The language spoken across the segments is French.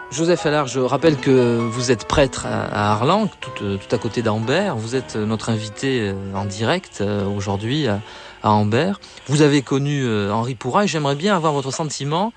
Joseph Allard, je rappelle que vous êtes prêtre à Arlanc, tout à côté d'Ambert. Vous êtes notre invité en direct aujourd'hui à Ambert. Vous avez connu Henri Pourrat et j'aimerais bien avoir votre sentiment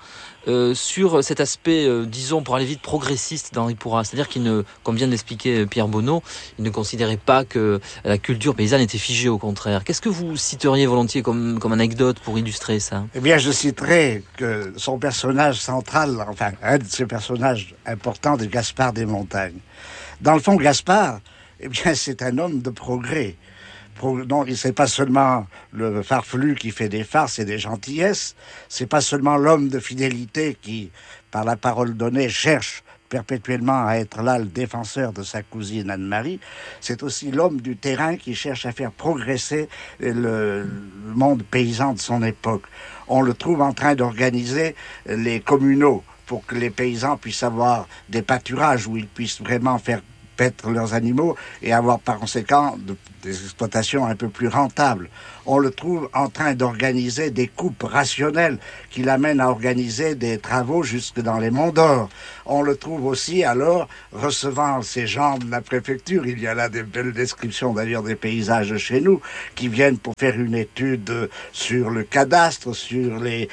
sur cet aspect, disons, pour aller vite, progressiste d'Henri Pourrat. C'est-à-dire qu'il ne, comme vient de l'expliquer Pierre Bonneau, il ne considérait pas que la culture paysanne était figée, au contraire. Qu'est-ce que vous citeriez volontiers comme anecdote pour illustrer ça ? Eh bien, je citerai que son personnage central, enfin, un de ses personnages importants, est Gaspard des Montagnes. Dans le fond, Gaspard, eh bien, c'est un homme de progrès. Non, c'est pas seulement le farfelu qui fait des farces et des gentillesses, c'est pas seulement l'homme de fidélité qui, par la parole donnée, cherche perpétuellement à être là le défenseur de sa cousine Anne-Marie, c'est aussi l'homme du terrain qui cherche à faire progresser le monde paysan de son époque. On le trouve en train d'organiser les communaux pour que les paysans puissent avoir des pâturages où ils puissent vraiment faire paître leurs animaux et avoir par conséquent des exploitations un peu plus rentables. On le trouve en train d'organiser des coupes rationnelles qui l'amènent à organiser des travaux jusque dans les Monts d'Or. On le trouve aussi alors recevant ces gens de la préfecture. Il y a là des belles descriptions d'ailleurs des paysages chez nous qui viennent pour faire une étude sur le cadastre, sur des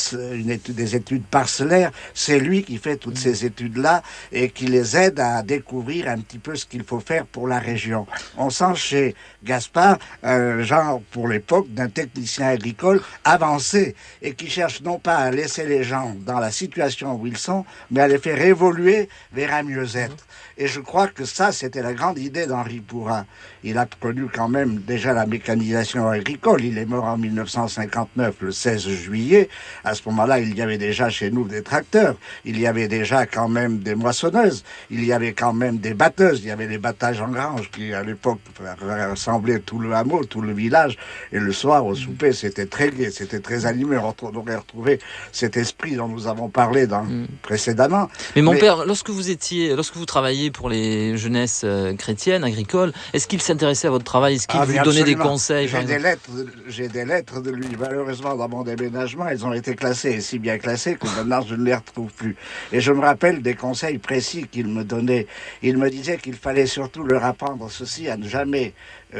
études parcellaires. C'est lui qui fait toutes ces études-là et qui les aide à découvrir un petit peu ce qu'il faut faire pour la région. On sent chez Gaspard un genre pour l'époque d'un technicien agricole avancé et qui cherche non pas à laisser les gens dans la situation où ils sont, mais à les faire évoluer vers un mieux-être. Et je crois que ça, c'était la grande idée d'Henri Pourrat. Il a connu quand même déjà la mécanisation agricole. Il est mort en 1959, le 16 juillet. À ce moment-là, il y avait déjà chez nous des tracteurs. Il y avait déjà quand même des moissonneuses. Il y avait quand même des batteuses. Il y avait des battages en grange qui, à l'époque, rassemblaient tout le hameau, tout le village. Et le soir, au souper, c'était très gai, c'était très animé. On aurait retrouvé cet esprit dont nous avons parlé précédemment. Mais mon père, lorsque vous travailliez pour les jeunesses chrétiennes, agricoles, est-ce qu'il s'intéressait à votre travail? Est-ce qu'il vous donnait des conseils? J'ai des lettres de lui. Malheureusement, dans mon déménagement, elles ont été classées, et si bien classées que maintenant je ne les retrouve plus. Et je me rappelle des conseils précis qu'il me donnait. Il me disait qu'il fallait surtout leur apprendre ceci, à ne jamais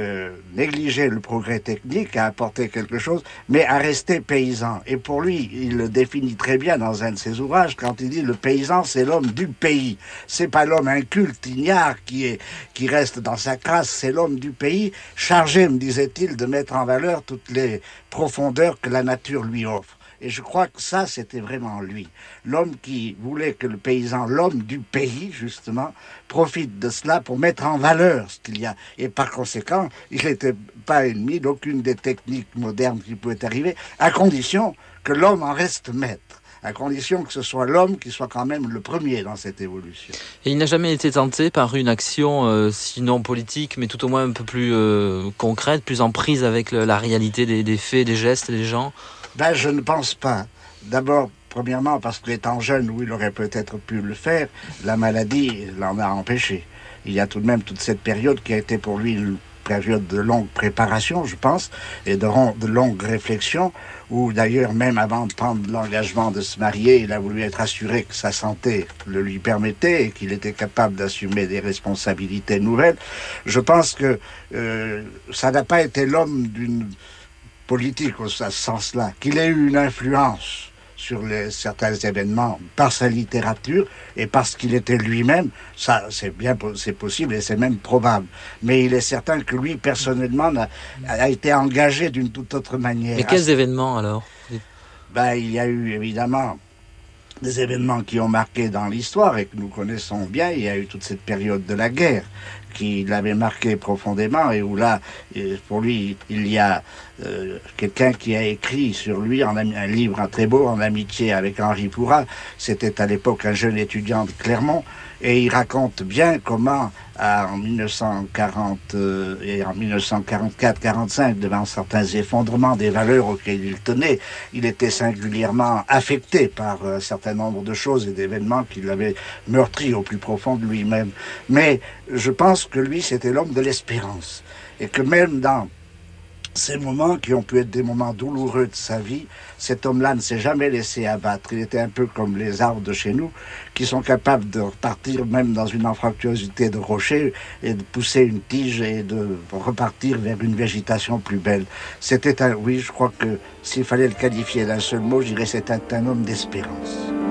négliger le progrès technique, à apporter quelque chose, mais à rester paysan. Et pour lui, il le définit très bien dans un de ses ouvrages, quand il dit le paysan, c'est l'homme du pays. C'est pas l'homme inculte, ignare, qui reste dans sa crasse, c'est l'homme du pays, chargé, me disait-il, de mettre en valeur toutes les profondeurs que la nature lui offre. Et je crois que ça, c'était vraiment lui. L'homme qui voulait que le paysan, l'homme du pays, justement, profite de cela pour mettre en valeur ce qu'il y a. Et par conséquent, il n'était pas ennemi d'aucune des techniques modernes qui pouvaient arriver, à condition que l'homme en reste maître. À condition que ce soit l'homme qui soit quand même le premier dans cette évolution. Et il n'a jamais été tenté par une action, sinon politique, mais tout au moins un peu plus concrète, plus en prise avec la réalité des faits, des gestes, des gens? Ben, je ne pense pas. D'abord, premièrement, parce qu'étant jeune, où il aurait peut-être pu le faire, la maladie l'en a empêché. Il y a tout de même toute cette période qui a été pour lui une période de longue préparation, je pense, et de longue réflexion, où d'ailleurs, même avant de prendre l'engagement de se marier, il a voulu être assuré que sa santé le lui permettait et qu'il était capable d'assumer des responsabilités nouvelles. Je pense que ça n'a pas été l'homme d'une politique au sens-là, qu'il ait eu une influence sur certains événements par sa littérature et parce qu'il était lui-même, ça c'est possible et c'est même probable. Mais il est certain que lui, personnellement, a été engagé d'une toute autre manière. Mais quels événements alors? Ben, il y a eu évidemment des événements qui ont marqué dans l'histoire et que nous connaissons bien. Il y a eu toute cette période de la guerre qui l'avait marqué profondément et où là, pour lui, il y a quelqu'un qui a écrit sur lui un livre très beau, En amitié avec Henri Pourrat. C'était à l'époque un jeune étudiant de Clermont et il raconte bien comment en 1940 et en 1944-45, devant certains effondrements des valeurs auxquelles il tenait, il était singulièrement affecté par un certain nombre de choses et d'événements qui l'avaient meurtri au plus profond de lui-même. Mais je pense que lui, c'était l'homme de l'espérance. Et que même dans Ces moments qui ont pu être des moments douloureux de sa vie, cet homme-là ne s'est jamais laissé abattre. Il était un peu comme les arbres de chez nous, qui sont capables de repartir même dans une anfractuosité de rocher et de pousser une tige et de repartir vers une végétation plus belle. C'était oui, je crois que s'il fallait le qualifier d'un seul mot, je dirais c'était un homme d'espérance.